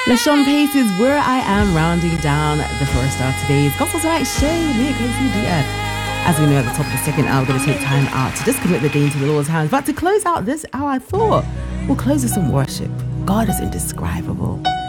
LaShawn Pace is Where I Am, rounding down the first hour of today's Gospel Tonight show. Me and KCBF. As we know, at the top of the second hour, we're going to take time out to just commit the day into the Lord's hands. But to close out this hour, I thought we'll close with some worship. God is indescribable.